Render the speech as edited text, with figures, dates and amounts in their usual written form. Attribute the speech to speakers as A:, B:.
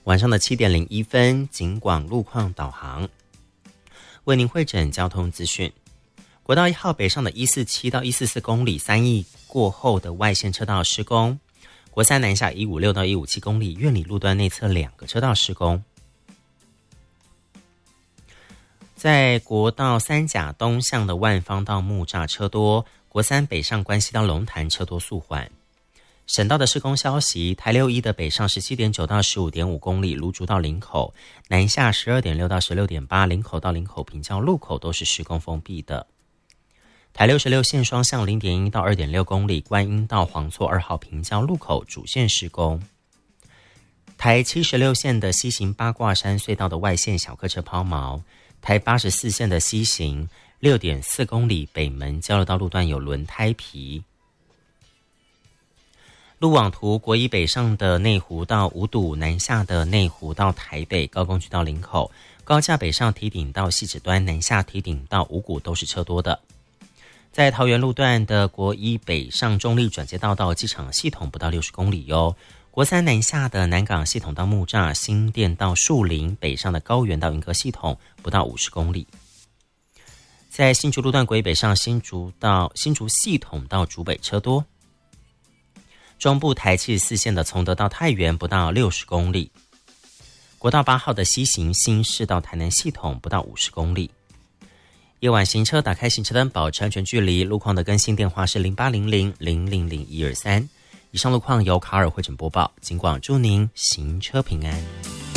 A: 晚上的7点01分，警广路况导航，为您汇整交通资讯。国道1号北上的147到144公里3义过后的外线车道施工，国三南下156到157公里苑里路段内侧2个车道施工。在国道3甲东向的万方到木栅车多，国三北上关西到龙潭车多速缓。省道的施工消息，台6-1的北上17.9到15.5公里芦竹到林口，南下12.6到16.8林口到林口平交路口都是施工封闭的。台66线双向0.1到2.6公里观音到黄厝2号平交路口主线施工。台76线的西行八卦山隧道的外线小客车抛锚，台84线的西行 6.4 公里北门交流道路段有轮胎皮。路网图，国一北上的内湖到五堵，南下的内湖到台北，高工区到林口，高架北上堤顶到汐止端，南下堤顶到五股都是车多的。在桃园路段的国一北上中立转接道到机场系统不到60公里哟。国三南下的南港系统到木栅，新店到树林，北上的高原到云阁系统不到50公里。在新竹路段国一北上新竹系统到竹北车多。中部台74线的从德到太原不到60公里，国道8号的西行新市到台南系统不到50公里。夜晚行车打开行车灯，保持安全距离。路况的更新电话是0800000123。以上路况由卡尔汇整播报，警广祝您行车平安。